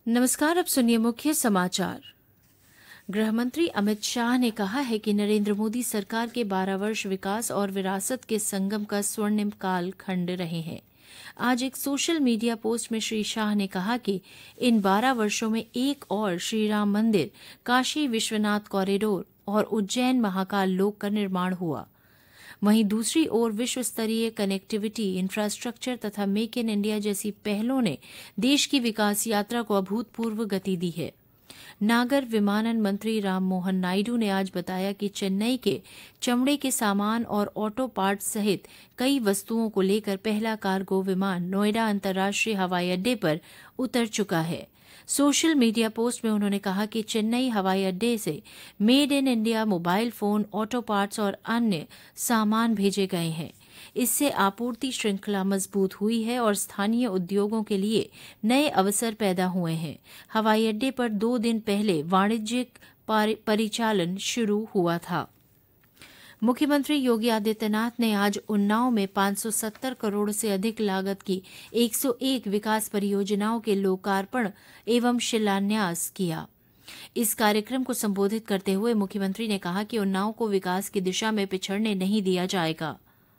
नमस्कार। अब सुनिए मुख्य समाचार। गृह मंत्री अमित शाह ने कहा है कि नरेंद्र मोदी सरकार के 12 वर्ष विकास और विरासत के संगम का स्वर्णिम काल खंड रहे हैं। आज एक सोशल मीडिया पोस्ट में श्री शाह ने कहा कि इन 12 वर्षों में एक और श्री राम मंदिर, काशी विश्वनाथ कॉरिडोर और उज्जैन महाकाल लोक का निर्माण हुआ। वहीं दूसरी ओर विश्व स्तरीय कनेक्टिविटी, इंफ्रास्ट्रक्चर तथा मेक इन इंडिया जैसी पहलों ने देश की विकास यात्रा को अभूतपूर्व गति दी है। नागर विमानन मंत्री राममोहन नायडू ने आज बताया कि चेन्नई के चमड़े के सामान और ऑटो पार्ट्स सहित कई वस्तुओं को लेकर पहला कार्गो विमान नोएडा अंतर्राष्ट्रीय हवाई अड्डे पर उतर चुका है। सोशल मीडिया पोस्ट में उन्होंने कहा कि चेन्नई हवाई अड्डे से made in India mobile phone, auto parts और अन्य सामान भेजे गए हैं। इससे आपूर्ति श्रृंखला मजबूत हुई है और स्थानीय उद्योगों के लिए नए अवसर पैदा हुए हैं। हवाई अड्डे पर 2 दिन पहले वाणिज्यिक परिचालन शुरू हुआ था। मुख्यमंत्री योगी आदित्यनाथ ने आज उन्नाव में 570 करोड़ से अधिक लागत की 101 विकास परियोजनाओं के लोकार्पण एवं शिलान्यास किया। इस कार्यक्रम को संबोधित करते हुए मुख्यमंत्री ने कहा कि उन्नाव को विकास की दिशा में पिछड़ने नहीं दिया जाएगा।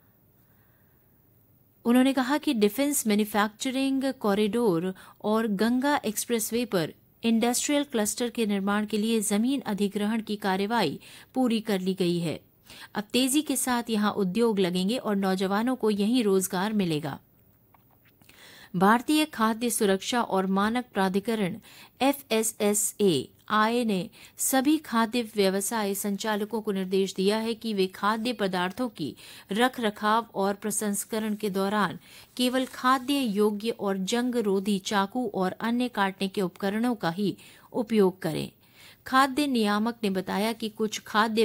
उन्होंने कहा कि डिफेंस मैन्युफैक्चरिंग कॉरिडोर और गंगा एक्सप्रेसवे पर इंडस्ट्रियल क्लस्टर के निर्माण के लिए जमीन अधिग्रहण की कार्यवाही पूरी कर ली गई है। अब तेजी के साथ यहां उद्योग लगेंगे और नौजवानों को यहीं रोजगार मिलेगा। भारतीय खाद्य सुरक्षा और मानक प्राधिकरण FSSAI ने सभी खाद्य व्यवसाय संचालकों को निर्देश दिया है कि वे खाद्य पदार्थों की रखरखाव और प्रसंस्करण के दौरान केवल खाद्य योग्य और जंग रोधी चाकू और अन्य काटने के उपकरणों का ही उपयोग करें। खाद्य नियामक ने बताया कि कुछ खाद्य